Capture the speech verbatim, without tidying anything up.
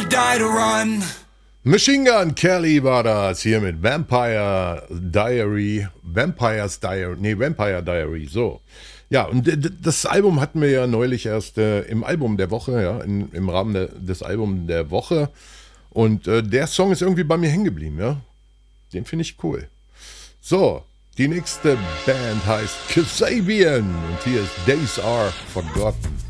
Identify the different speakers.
Speaker 1: never die to run.
Speaker 2: Machine Gun Kelly war das hier mit Vampire Diary, Vampires Diary, nee, Vampire Diary, so. Ja, und d- d- das Album hatten wir ja neulich erst äh, im Album der Woche, ja, in, im Rahmen de, des Albums der Woche. Und äh, der Song ist irgendwie bei mir hängen geblieben, ja. Den finde ich cool. So, die nächste Band heißt Kasabian und hier ist Days Are Forgotten.